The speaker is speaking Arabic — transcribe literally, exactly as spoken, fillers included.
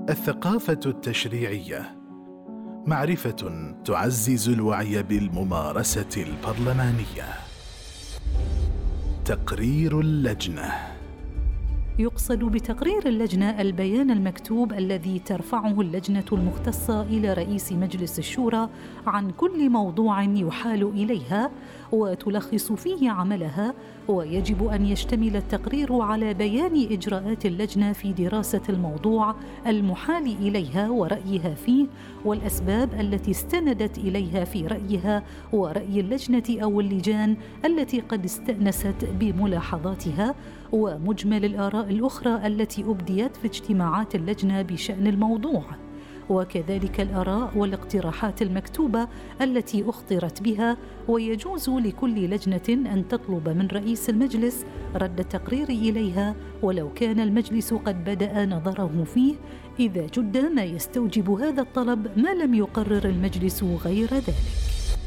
الثقافة التشريعية، معرفة تعزز الوعي بالممارسة البرلمانية. تقرير اللجنة. يقصد بتقرير اللجنة البيان المكتوب الذي ترفعه اللجنة المختصة إلى رئيس مجلس الشورى عن كل موضوع يحال إليها وتلخص فيه عملها، ويجب أن يشتمل التقرير على بيان إجراءات اللجنة في دراسة الموضوع المحال إليها ورأيها فيه، والأسباب التي استندت إليها في رأيها ورأي اللجنة أو اللجان التي قد استأنست بملاحظاتها، ومجمل الآراء الأخرى التي أبديت في اجتماعات اللجنة بشأن الموضوع، وكذلك الآراء والاقتراحات المكتوبة التي أخطرت بها. ويجوز لكل لجنة أن تطلب من رئيس المجلس رد التقرير إليها ولو كان المجلس قد بدأ نظره فيه، إذا جد ما يستوجب هذا الطلب ما لم يقرر المجلس غير ذلك.